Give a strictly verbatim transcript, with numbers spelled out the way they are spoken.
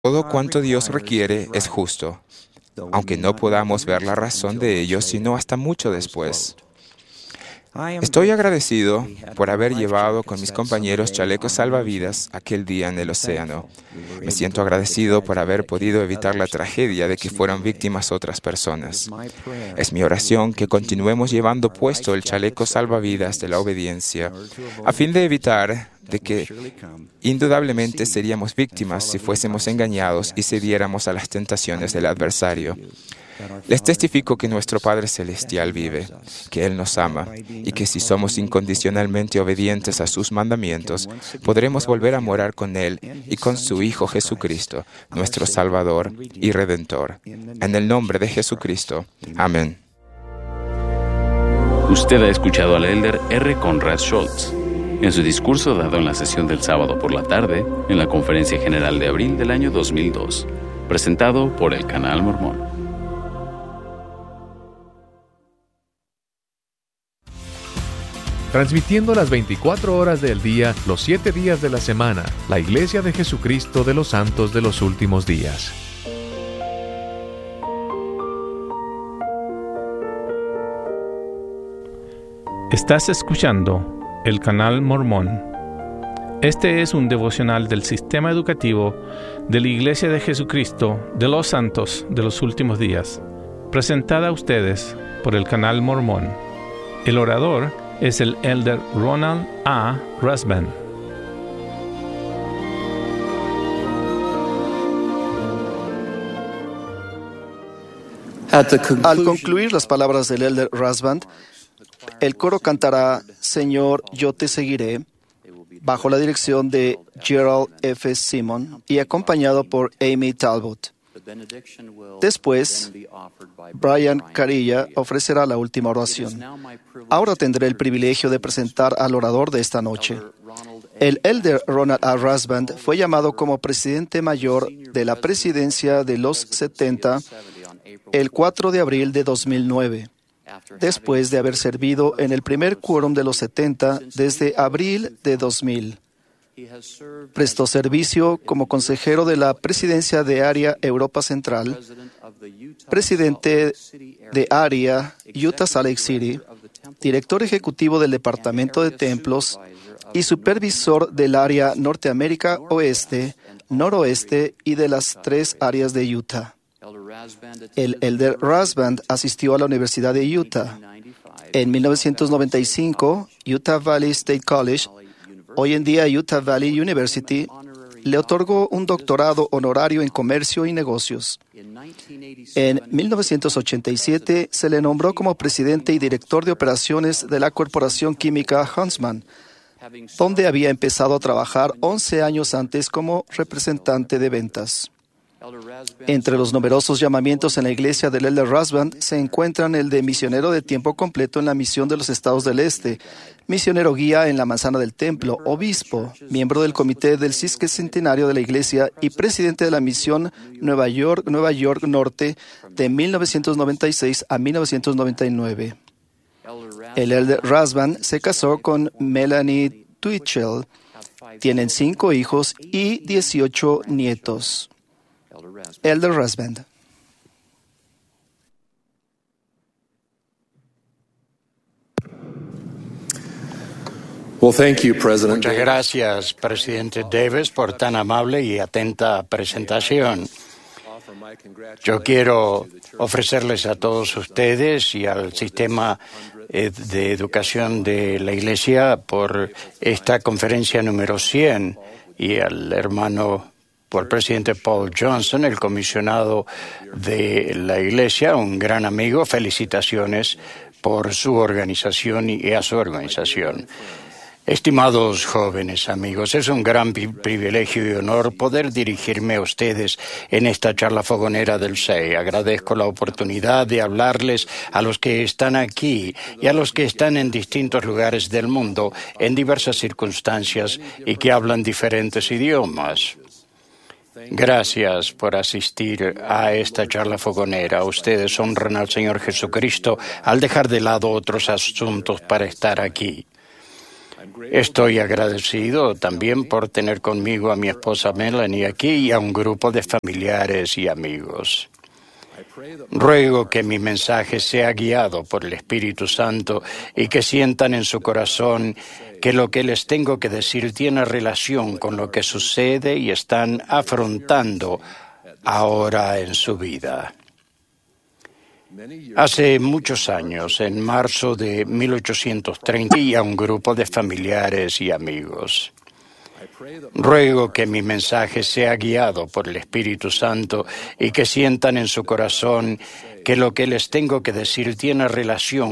Todo cuanto Dios requiere es justo, aunque no podamos ver la razón de ello sino hasta mucho después. Estoy agradecido por haber llevado con mis compañeros chalecos salvavidas aquel día en el océano. Me siento agradecido por haber podido evitar la tragedia de que fueran víctimas otras personas. Es mi oración que continuemos llevando puesto el chaleco salvavidas de la obediencia, a fin de evitar de que indudablemente seríamos víctimas si fuésemos engañados y cediéramos a las tentaciones del adversario. Les testifico que nuestro Padre Celestial vive, que Él nos ama y que si somos incondicionalmente obedientes a sus mandamientos, podremos volver a morar con Él y con su Hijo Jesucristo, nuestro Salvador y Redentor. En el nombre de Jesucristo. Amén. Usted ha escuchado al elder R. Conrad Schultz en su discurso dado en la sesión del sábado por la tarde en la Conferencia General de abril del año dos mil dos, presentado por el Canal Mormón. Transmitiendo las veinticuatro horas del día, los siete días de la semana, la Iglesia de Jesucristo de los Santos de los Últimos Días. Estás escuchando el Canal Mormón. Este es un devocional del sistema educativo de la Iglesia de Jesucristo de los Santos de los Últimos Días, presentada a ustedes por el Canal Mormón. El orador es el elder Ronald A. Rasband. Al concluir las palabras del elder Rasband, el coro cantará Señor, yo te seguiré, bajo la dirección de Gerald F. Simon y acompañado por Amy Talbot. Después, Brian Carilla ofrecerá la última oración. Ahora tendré el privilegio de presentar al orador de esta noche. El elder Ronald A. Rasband fue llamado como presidente mayor de la presidencia de los setenta el cuatro de abril de dos mil nueve, después de haber servido en el primer quórum de los setenta desde abril de dos mil. Prestó servicio como consejero de la Presidencia de Área Europa Central, presidente de Área Utah Salt Lake City, director ejecutivo del Departamento de Templos y supervisor del área Norteamérica Oeste, Noroeste y de las tres áreas de Utah. El elder Rasband asistió a la Universidad de Utah. En mil novecientos noventa y cinco, Utah Valley State College, hoy en día Utah Valley University, le otorgó un doctorado honorario en comercio y negocios. En mil novecientos ochenta y siete se le nombró como presidente y director de operaciones de la corporación química Huntsman, donde había empezado a trabajar once años antes como representante de ventas. Entre los numerosos llamamientos en la iglesia del elder Rasband se encuentran el de misionero de tiempo completo en la misión de los estados del este, misionero guía en la manzana del templo, obispo, miembro del comité del sesquicentenario de la iglesia y presidente de la misión Nueva York, Nueva York Norte de mil novecientos noventa y seis a mil novecientos noventa y nueve. El elder Rasband se casó con Melanie Twitchell. Tienen cinco hijos y dieciocho nietos. Elder Rasband. Well, thank you, President. Muchas gracias, presidente Davis, por tan amable y atenta presentación. Yo quiero ofrecerles a todos ustedes y al sistema de educación de la Iglesia por esta conferencia número cien y al hermano por presidente Paul Johnson, el comisionado de la Iglesia, un gran amigo. Felicitaciones por su organización y a su organización. Estimados jóvenes amigos, es un gran privilegio y honor poder dirigirme a ustedes en esta charla fogonera del S E I. Agradezco la oportunidad de hablarles a los que están aquí y a los que están en distintos lugares del mundo en diversas circunstancias y que hablan diferentes idiomas. Gracias por asistir a esta charla fogonera. Ustedes honran al Señor Jesucristo al dejar de lado otros asuntos para estar aquí. Estoy agradecido también por tener conmigo a mi esposa Melanie aquí y a un grupo de familiares y amigos. Ruego que mi mensaje sea guiado por el Espíritu Santo y que sientan en su corazón que lo que les tengo que decir tiene relación con lo que sucede y están afrontando ahora en su vida. Hace muchos años, en marzo de mil ochocientos treinta, y a un grupo de familiares y amigos. Ruego que mi mensaje sea guiado por el Espíritu Santo y que sientan en su corazón que lo que les tengo que decir tiene relación